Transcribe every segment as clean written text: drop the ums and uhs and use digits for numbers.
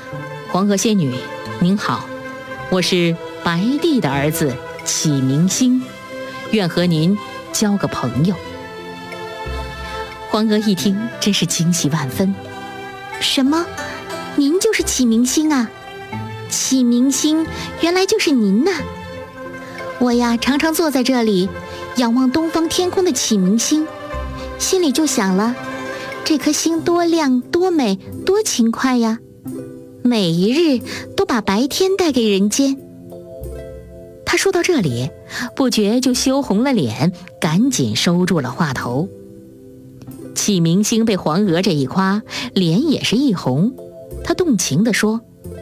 黄河仙女，您好，我是白帝的儿子启明星，愿和您交个朋友。黄娥一听，真是惊喜万分。 什么？您就是启明星啊？启明星，原来就是您呐！我呀，常常坐在这里，仰望东方天空的启明星，心里就想了，这颗星多亮、多美、多勤快呀！每一日都把白天带给人间。 他说到这里，不觉就羞红了脸，赶紧收住了话头。启明星被黄娥这一夸，脸也是一红，他动情地说：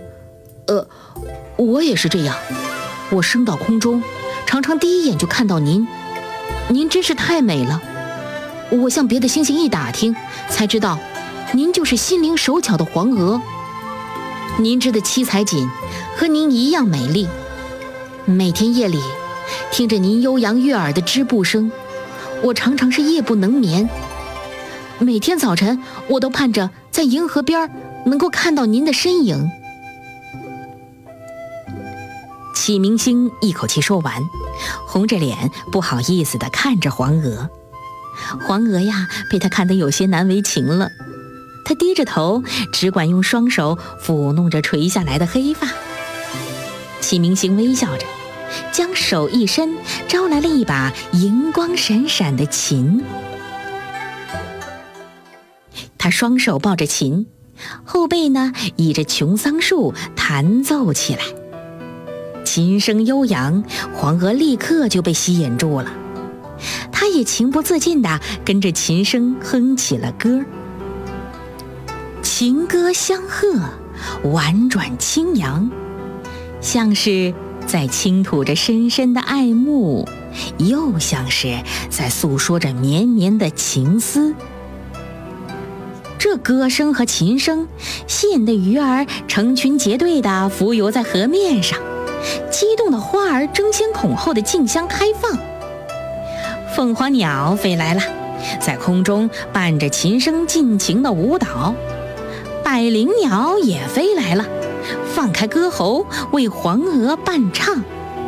我也是这样，我升到空中，常常第一眼就看到您，您真是太美了。我向别的星星一打听，才知道您就是心灵手巧的黄娥。您织的七彩锦和您一样美丽，每天夜里听着您悠扬悦耳的织布声，我常常是夜不能眠。每天早晨我都盼着在银河边能够看到您的身影。启明星一口气说完，红着脸不好意思地看着黄娥。黄娥呀，被他看得有些难为情了，他低着头，只管用双手抚弄着垂下来的黑发。启明星微笑着，将手一伸，招来了一把银光闪闪的琴。他双手抱着琴，后背呢倚着琼桑树，弹奏起来。琴声悠扬，黄娥立刻就被吸引住了，她也情不自禁地跟着琴声哼起了歌。情歌相和，婉转轻扬，像是在倾吐着深深的爱慕，又像是在诉说着绵绵的情思。这歌声和琴声吸引的鱼儿成群结队地浮游在河面上，激动的花儿争先恐后地竞相开放。凤凰鸟飞来了，在空中伴着琴声尽情的舞蹈。百灵鸟也飞来了，放开歌喉为黄娥伴唱。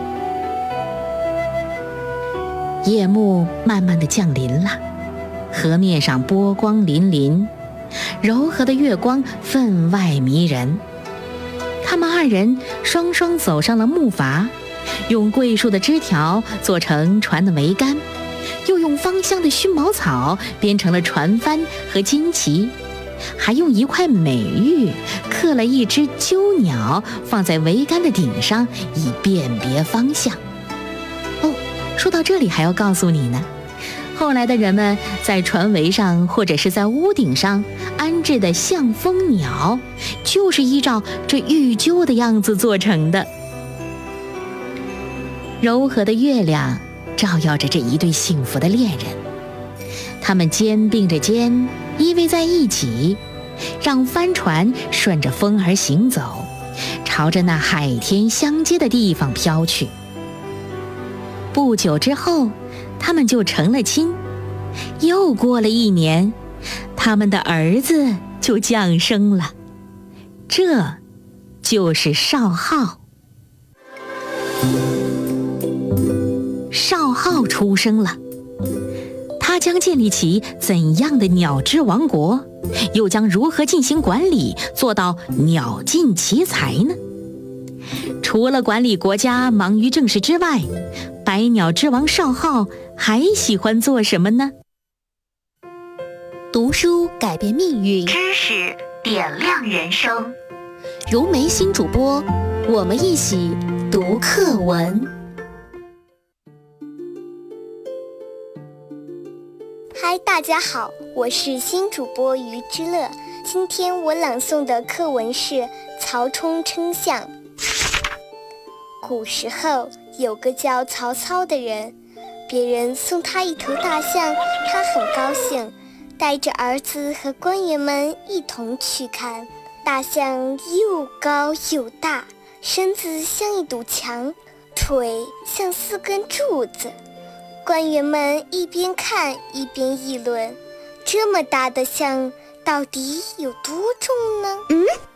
夜幕慢慢地降临了，河面上波光粼粼，柔和的月光分外迷人。他们二人双双走上了木筏，用桂树的枝条做成船的桅杆，又用芳香的熏茅草编成了船帆和旌旗，还用一块美玉刻了一只鸠鸟放在桅杆的顶上，以辨别方向。说到这里还要告诉你呢，后来的人们在船桅上或者是在屋顶上安置的象蜂鸟，就是依照这玉鸠的样子做成的。柔和的月亮照耀着这一对幸福的恋人，他们肩并着肩依偎在一起，让帆船顺着风儿行走，朝着那海天相接的地方飘去。不久之后，他们就成了亲。又过了1年，他们的儿子就降生了，这就是少昊。少昊出生了，他将建立起怎样的鸟之王国，又将如何进行管理，做到鸟尽其才呢？除了管理国家忙于政事之外，百鸟之王少昊还喜欢做什么呢？ 读书改变命运， 知识点亮人生。 如梅新主播，我们一起读课文。 嗨，大家好，我是新主播于之乐。今天我朗诵的课文是《曹冲称象》。古时候有个叫曹操的人，别人送他一头大象，他很高兴，带着儿子和官员们一同去看。大象又高又大，身子像一堵墙，腿像4根柱子。官员们一边看一边议论，这么大的象到底有多重呢？